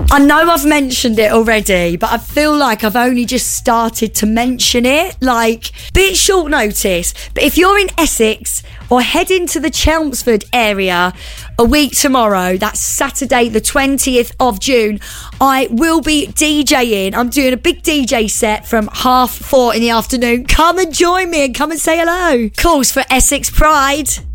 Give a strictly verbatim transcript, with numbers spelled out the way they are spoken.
I know I've mentioned it already, but I feel like I've only just started to mention it. Like, bit short notice. But if you're in Essex or heading to the Chelmsford area a week tomorrow, that's Saturday the twentieth of June, I will be DJing. I'm doing a big D J set from half four in the afternoon. Come and join me and come and say hello. Calls for Essex Pride.